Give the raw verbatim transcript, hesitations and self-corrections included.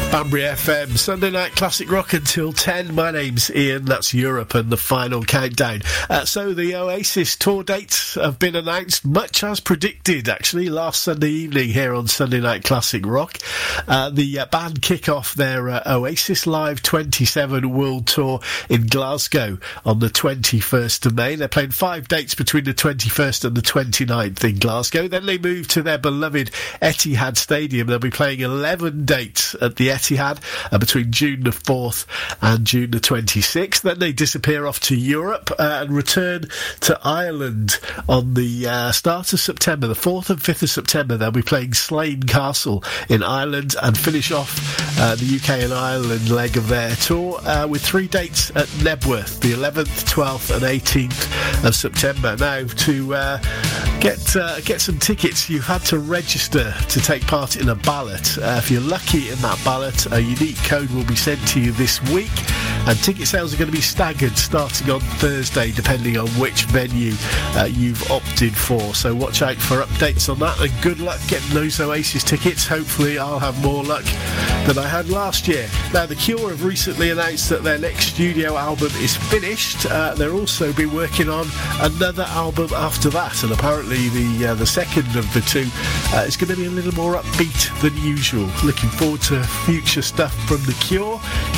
Banbury F M, Sunday Night Classic Rock until ten. My name's Ian, that's Europe and the final countdown. Uh, so the Oasis tour dates have been announced, much as predicted, actually, last Sunday evening here on Sunday Night Classic Rock. Uh, the uh, band kick off their uh, Oasis Live twenty-seven World Tour in Glasgow on the twenty-first of May. They're playing five dates between the twenty-first and the twenty-ninth in Glasgow. Then they move to their beloved Etihad Stadium. They'll be playing eleven dates at the Etihad uh, between June the fourth and June the twenty-sixth. Then they disappear off to Europe uh, and return to Ireland on the uh, start of September, the fourth and fifth of September. They'll be playing Slane Castle in Ireland and finish off uh, the U K and Ireland leg of their tour uh, with three dates at Nebworth, the eleventh, twelfth and eighteenth of September. Now, to uh, get uh, get some tickets, you had to register to take part in a ballot. Uh, if you're lucky in that ballot, a unique code will be sent to you this week, and ticket sales are going to be staggered starting on Thursday depending on which venue uh, you've opted for. So watch out for updates on that, and good luck getting those Oasis tickets. Hopefully I'll have more luck than I had last year. Now, The Cure have recently announced that their next studio album is finished. Uh, they'll also be working on another album after that, and apparently the uh, the second of the two uh, is going to be a little more upbeat than usual. Looking forward to future stuff from The Cure.